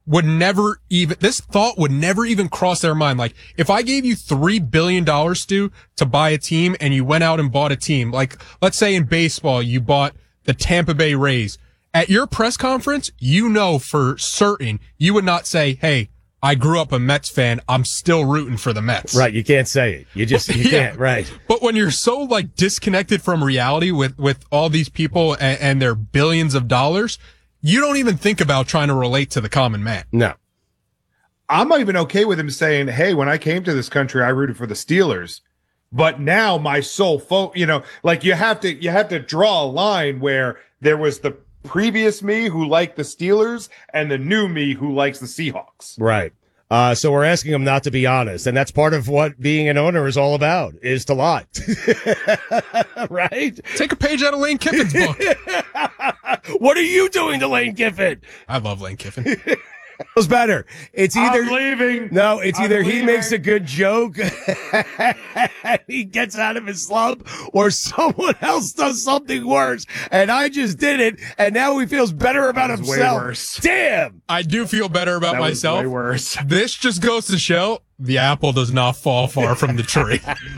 this thought would never even cross their mind. Like, if I gave you $3 billion, Stu, to buy a team and you went out and bought a team, like, let's say in baseball, you bought the Tampa Bay Rays. At your press conference, you know for certain you would not say, hey, I grew up a Mets fan. I'm still rooting for the Mets. Right. You can't say it. You can't. Right. But when you're so like disconnected from reality with all these people and their billions of dollars, you don't even think about trying to relate to the common man. No. I'm even okay with him saying, hey, when I came to this country, I rooted for the Steelers. But now my sole like you have to draw a line where there was the previous me who liked the Steelers and the new me who likes the Seahawks. Right. So we're asking him not to be honest. And that's part of what being an owner is all about, is to lie. Right? Take a page out of Lane Kiffin's book. What are you doing to Lane Kiffin? I love Lane Kiffin. What's better? It's either I'm leaving. No, it's I'm either leaving. He makes a good joke, he gets out of his slump, or someone else does something worse. And I just did it, and now he feels better about himself. Way worse. Damn. I do feel better about myself. Way worse. This just goes to show the apple does not fall far from the tree.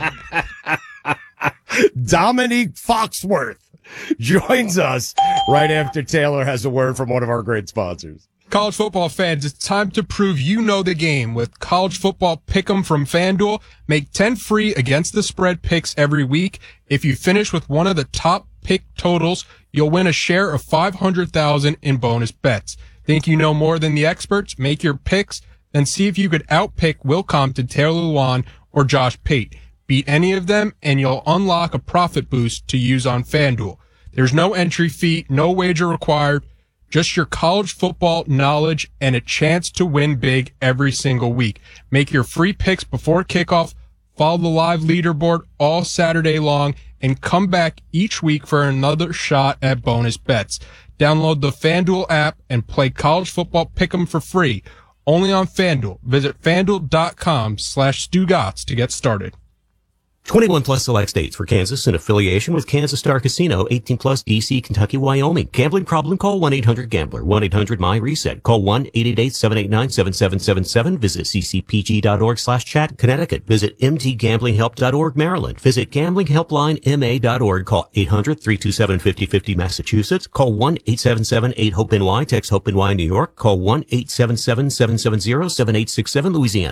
Dominique Foxworth joins us right after Taylor has a word from one of our great sponsors. College football fans, it's time to prove you know the game with College Football Pick'em from FanDuel. Make 10 free against the spread picks every week. If you finish with one of the top pick totals, you'll win a share of $500,000 in bonus bets. Think you know more than the experts? Make your picks, then see if you could outpick Will Compton, Taylor Lewan, or Josh Pate. Beat any of them, and you'll unlock a profit boost to use on FanDuel. There's no entry fee, no wager required. Just your college football knowledge and a chance to win big every single week. Make your free picks before kickoff, follow the live leaderboard all Saturday long, and come back each week for another shot at bonus bets. Download the FanDuel app and play College Football Pick'em for free. Only on FanDuel. Visit FanDuel.com/Stugotz to get started. 21 plus select states. For Kansas in affiliation with Kansas Star Casino. 18 plus DC, Kentucky, Wyoming. Gambling problem? Call 1-800-GAMBLER. 1-800-MY-RESET. Call 1-888-789-7777. Visit ccpg.org/chat. Connecticut. Visit mtgamblinghelp.org. Maryland. Visit gamblinghelplinema.org. Call 800-327-5050. Massachusetts. Call 1-877-8-HOPE-NY. Text HOPE-NY. New York. Call 1-877-770-7867. Louisiana.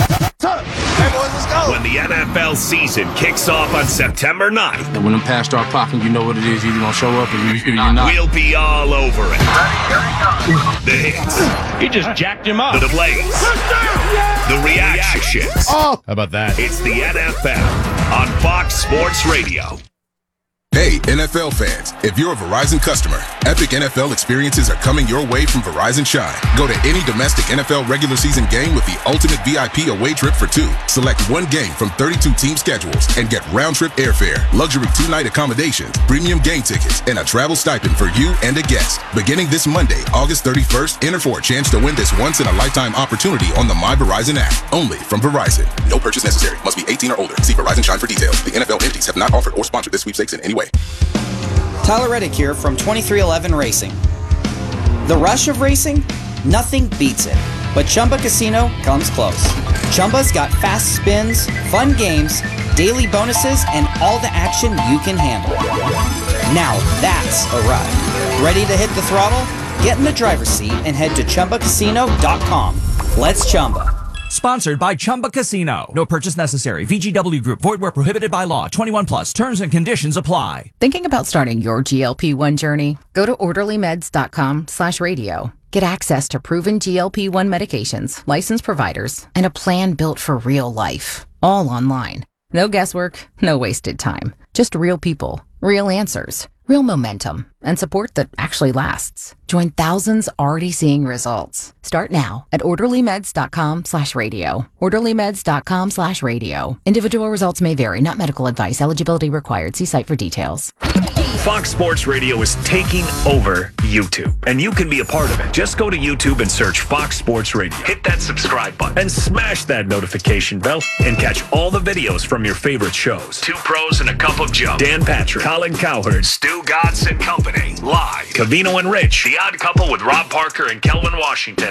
When the NFL season kicks off on September 9th, and when them pass start popping, you know what it is. You're going to show up or you're not. We'll be all over it. The hits. He just jacked him up. The plays. The reactions. Oh, how about that? It's the NFL on Fox Sports Radio. Hey, NFL fans, if you're a Verizon customer, epic NFL experiences are coming your way from Verizon Shine. Go to any domestic NFL regular season game with the ultimate VIP away trip for two. Select one game from 32 team schedules and get round-trip airfare, luxury two-night accommodations, premium game tickets, and a travel stipend for you and a guest. Beginning this Monday, August 31st, enter for a chance to win this once-in-a-lifetime opportunity on the My Verizon app. Only from Verizon. No purchase necessary. Must be 18 or older. See Verizon Shine for details. The NFL entities have not offered or sponsored this sweepstakes in any way. Tyler Reddick here from 2311 Racing. The rush of racing? Nothing beats it. But Chumba Casino comes close. Chumba's got fast spins, fun games, daily bonuses, and all the action you can handle. Now that's a ride. Ready to hit the throttle? Get in the driver's seat and head to ChumbaCasino.com. Let's Chumba. Sponsored by Chumba Casino. No purchase necessary. VGW Group. Void where prohibited by law. 21 plus. Terms and conditions apply. Thinking about starting your GLP-1 journey? Go to orderlymeds.com/radio. Get access to proven GLP-1 medications, licensed providers, and a plan built for real life. All online. No guesswork, no wasted time. Just real people, real answers, real momentum, and support that actually lasts. Join thousands already seeing results. Start now at orderlymeds.com/radio. orderlymeds.com/radio. Individual results may vary, not medical advice. Eligibility required. See site for details. Fox Sports Radio is taking over YouTube, and you can be a part of it. Just go to YouTube and search Fox Sports Radio. Hit that subscribe button and smash that notification bell and catch all the videos from your favorite shows. Two Pros and a Cup of Joe. Dan Patrick, Colin Cowherd, Stu Godson Company. Live. Cavino and Rich, The Odd Couple with Rob Parker and Kelvin Washington.